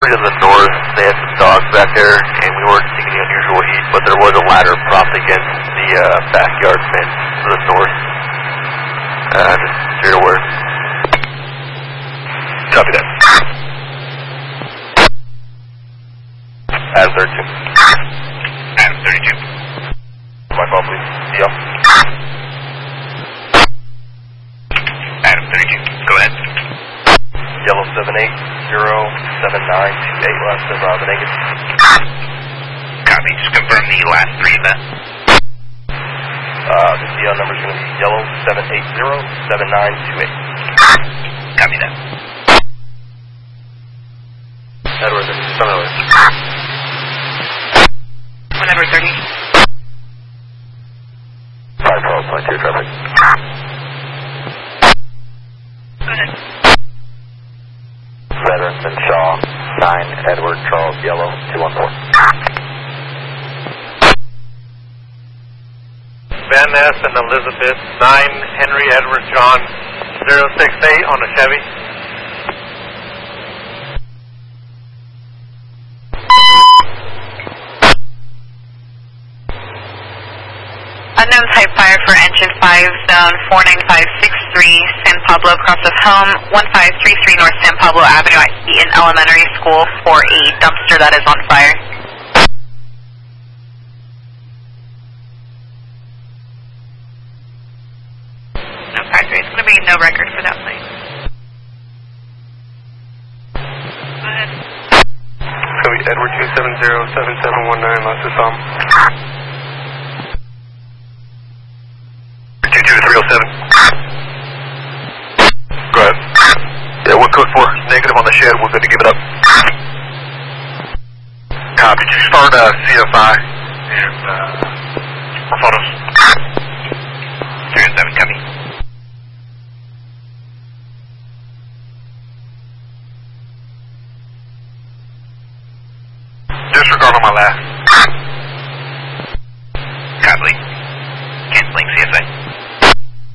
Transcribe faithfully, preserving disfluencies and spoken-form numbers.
to the north, they had some dogs back there, and we weren't seeing any unusual heat, but there was a ladder propped against the uh, backyard fence to the north. Uh, just so you're aware. Copy that. Adam thirty-two. Adam thirty-two. My call, please. See y'all. Adam thirty-two. Go ahead. Yellow seven eight zero seven nine two eight last of uh, the negative. Copy. Just confirm the last three of that. Uh, the C L number is going to be yellow seven eight zero seven nine two eight. Copy that. Edward, this is Sunderland. One Edward thirty. five twelve point two traffic. Go ahead. Veterans and Shaw, nine Edward Charles Yellow, two one four. Van Ness and Elizabeth, nine Henry Edward John, zero six eight on a Chevy. Unknown type fire for engine five, zone four nine five six three, San Pablo, cross of home, one five three three North San Pablo Avenue at Eaton Elementary School for a dumpster that is on fire. No factory, it's going to be no record for that place. Go ahead. It's going to be Edward two seven zero seven seven one nine, last is Tom. two two three oh seven. Go ahead. Yeah, what code for? Negative on the shed, we're good to give it up. Copy, did you start uh, C F I and uh, for photos? three oh seven, copy. Disregard on my last. Copy. Canceling C S A.